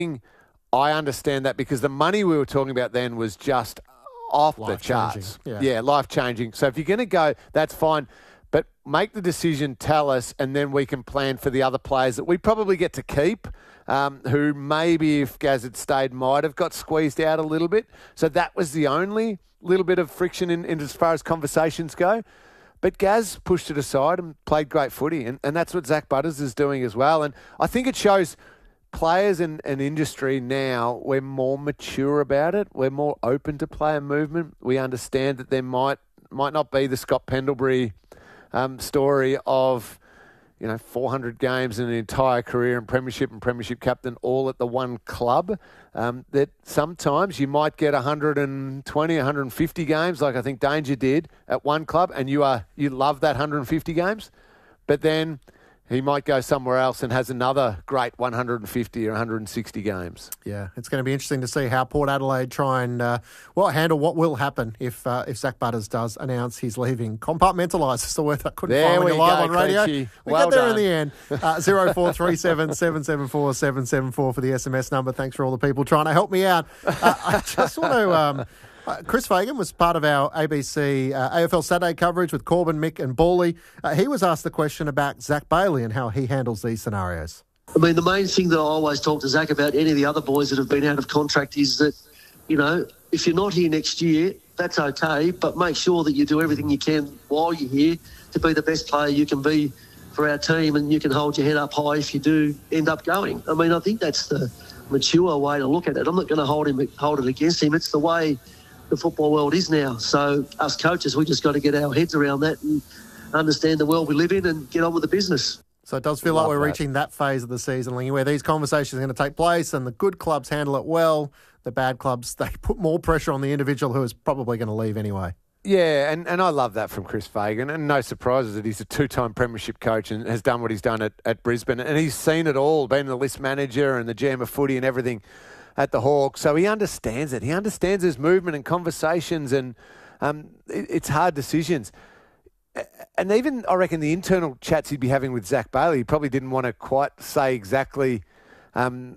I understand that because the money we were talking about then was just off the charts. Yeah, life-changing. So if you're going to go, that's fine. But make the decision, tell us, and then we can plan for the other players that we probably get to keep, who maybe if Gaz had stayed might have got squeezed out a little bit. So that was the only little bit of friction in as far as conversations go. But Gaz pushed it aside and played great footy, and that's what Zach Butters is doing as well. And I think it shows players and industry now, we're more mature about it. We're more open to player movement. We understand that there might not be the Scott Pendlebury story of 400 games in an entire career and premiership captain all at the one club. That sometimes you might get 120, 150 games, like I think Danger did at one club, and you love that 150 games, but then he might go somewhere else and has another great 150 or 160 games. Yeah, it's going to be interesting to see how Port Adelaide try and handle what will happen if Zach Butters does announce he's leaving. Compartmentalise is the word I couldn't find when you're live on radio. Clenchy. We get there in the end. 0437 774 774 for the SMS number. Thanks for all the people trying to help me out. I just want to... Chris Fagan was part of our ABC AFL Saturday coverage with Corbin, Mick and Bawley. He was asked the question about Zach Bailey and how he handles these scenarios. I mean, the main thing that I always talk to Zach about, any of the other boys that have been out of contract, is that, if you're not here next year, that's okay, but make sure that you do everything you can while you're here to be the best player you can be for our team, and you can hold your head up high if you do end up going. I mean, I think that's the mature way to look at it. I'm not going to hold it against him. It's the way the football world is now. So us coaches, we just got to get our heads around that and understand the world we live in and get on with the business. So it does feel like we're reaching that phase of the season, Lingy, where these conversations are going to take place and the good clubs handle it well. The bad clubs, they put more pressure on the individual who is probably going to leave anyway. Yeah, and I love that from Chris Fagan. And no surprises that he's a two-time premiership coach and has done what he's done at Brisbane. And he's seen it all, been the list manager and the GM of footy and everything at the Hawks. So he understands it. He understands his movement and conversations, and it's hard decisions. And even, I reckon, the internal chats he'd be having with Zach Bailey, he probably didn't want to quite say exactly in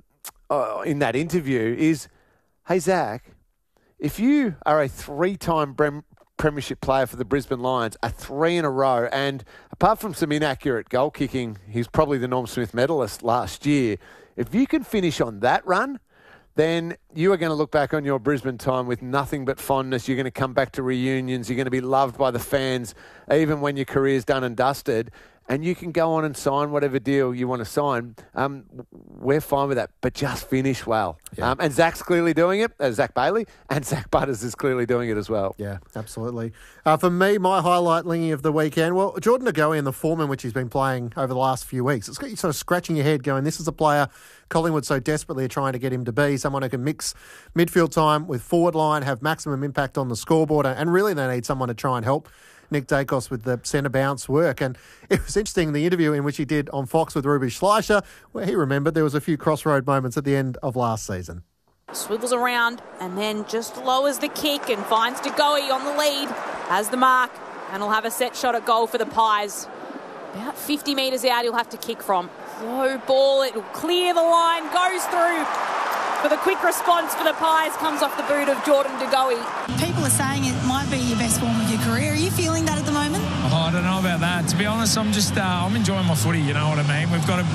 that interview is, hey, Zach, if you are a three-time premiership player for the Brisbane Lions, a 3 in a row, and apart from some inaccurate goal kicking, he's probably the Norm Smith medalist last year. If you can finish on that run, then you are going to look back on your Brisbane time with nothing but fondness. You're going to come back to reunions. You're going to be loved by the fans, even when your career's done and dusted. And you can go on and sign whatever deal you want to sign. We're fine with that, but just finish well. Yeah. And Zach's clearly doing it, Zach Bailey, and Zach Butters is clearly doing it as well. Yeah, absolutely. For me, my highlight, Lingy, of the weekend, well, Jordan Ngoe and the form in which he's been playing over the last few weeks. It's got you sort of scratching your head going, this is a player Collingwood so desperately are trying to get him to be, someone who can mix midfield time with forward line, have maximum impact on the scoreboard, and really they need someone to try and help Nick Dacos with the centre bounce work. And it was interesting, the interview in which he did on Fox with Ruby Schleicher, where he remembered there was a few crossroad moments at the end of last season. Swivels around and then just lowers the kick and finds DeGoey on the lead, has the mark, and will have a set shot at goal for the Pies. About 50 metres out, he'll have to kick from. Low ball, it will clear the line, goes through. For the quick response for the Pies comes off the boot of Jordan DeGoey. People are saying it might be your best form of your career. Are you feeling that at the moment? Oh, I don't know about that. To be honest, I'm just I'm enjoying my footy. You know what I mean? We've got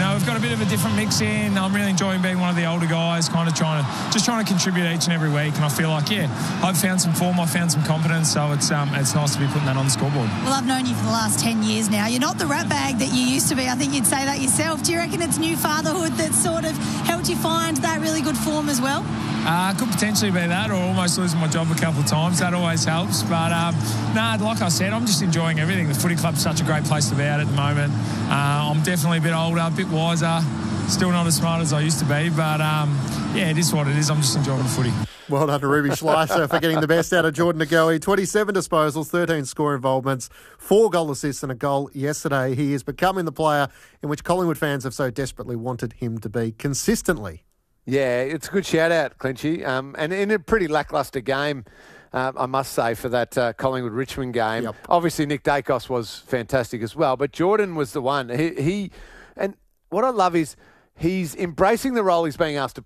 a bit of a different mix in. I'm really enjoying being one of the older guys, kind of trying to contribute each and every week. And I feel like I've found some form, I've found some confidence. So it's nice to be putting that on the scoreboard. Well, I've known you for the last 10 years now. You're not the rat bag that you used to be. I think you'd say that yourself. Do you reckon it's new fatherhood that sort of helped you find that really good form as well? Could potentially be that, or almost losing my job a couple of times. That always helps. But, like I said, I'm just enjoying everything. The footy club's such a great place to be at the moment. I'm definitely a bit older, a bit wiser, still not as smart as I used to be. But, it is what it is. I'm just enjoying the footy. Well done to Ruby Schleicher for getting the best out of Jordan Ngoe. 27 disposals, 13 score involvements, 4 goal assists and a goal yesterday. He is becoming the player in which Collingwood fans have so desperately wanted him to be consistently. Yeah, it's a good shout-out, Clinchy. And in a pretty lacklustre game, I must say, for that Collingwood-Richmond game. Yep. Obviously, Nick Dacos was fantastic as well, but Jordan was the one. He and what I love is he's embracing the role he's being asked to